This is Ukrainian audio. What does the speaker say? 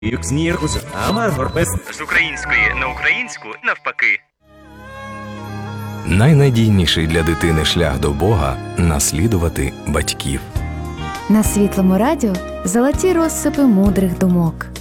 З української на українську навпаки. Найнадійніший для дитини шлях до Бога – наслідувати батьків. На Світлому радіо золоті розсипи мудрих думок.